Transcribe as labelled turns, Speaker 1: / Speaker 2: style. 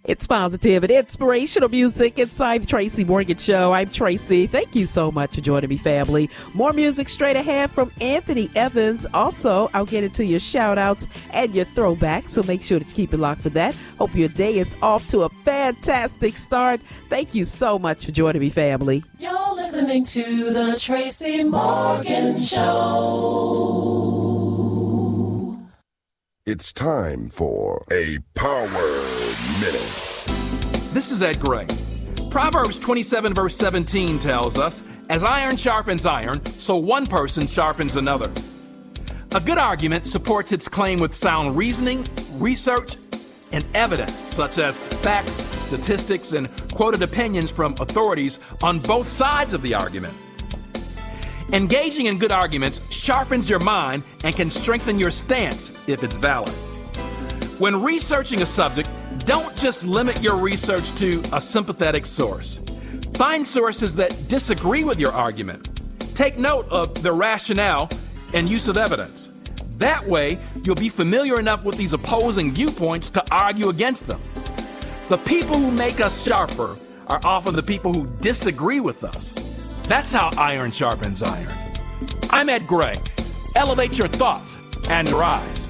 Speaker 1: It's positive and inspirational music inside the Tracy Morgan Show. I'm Tracy. Thank you so much for joining me, family. More music straight ahead from Anthony Evans. Also, I'll get into your shout-outs and your throwbacks, so make sure to keep it locked for that. Hope your day is off to a fantastic start. Thank you so much for joining me, family.
Speaker 2: You're listening to the Tracy Morgan Show.
Speaker 3: It's time for a Power Minute.
Speaker 4: This is Ed Gray. Proverbs 27 verse 17 tells us, as iron sharpens iron, so one person sharpens another. A good argument supports its claim with sound reasoning, research, and evidence, such as facts, statistics, and quoted opinions from authorities on both sides of the argument. Engaging in good arguments sharpens your mind and can strengthen your stance if it's valid. When researching a subject, don't just limit your research to a sympathetic source. Find sources that disagree with your argument. Take note of the rationale and use of evidence. That way, you'll be familiar enough with these opposing viewpoints to argue against them. The people who make us sharper are often the people who disagree with us. That's how iron sharpens iron. I'm Ed Gray. Elevate your thoughts and rise.